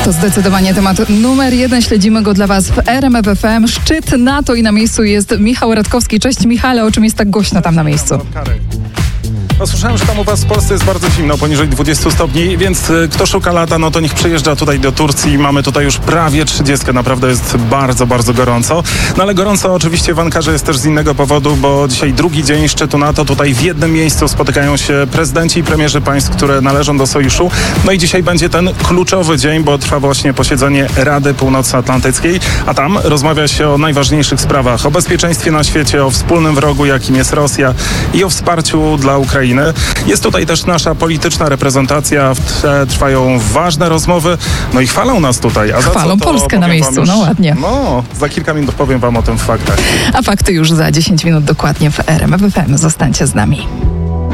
To zdecydowanie temat numer 1. Śledzimy go dla Was w RMF FM. Szczyt NATO i na miejscu jest Michał Radkowski. Cześć Michale, o czym jest tak głośno tam na miejscu? No, słyszałem, że tam u was w Polsce jest bardzo zimno, poniżej 20 stopni, więc kto szuka lata, no to niech przyjeżdża tutaj do Turcji. Mamy tutaj już prawie 30, naprawdę jest bardzo, bardzo gorąco. No ale gorąco oczywiście w Ankarze jest też z innego powodu, bo dzisiaj drugi dzień szczytu NATO. Tutaj w jednym miejscu spotykają się prezydenci i premierzy państw, które należą do sojuszu. No i dzisiaj będzie ten kluczowy dzień, bo trwa właśnie posiedzenie Rady Północnoatlantyckiej, a tam rozmawia się o najważniejszych sprawach, o bezpieczeństwie na świecie, o wspólnym wrogu, jakim jest Rosja i o wsparciu dla Ukrainy. Jest tutaj też nasza polityczna reprezentacja, trwają ważne rozmowy, no i chwalą nas tutaj. A chwalą Polskę na miejscu, no ładnie. No, za kilka minut powiem wam o tym faktach. A fakty już za 10 minut dokładnie w RMF FM. Zostańcie z nami.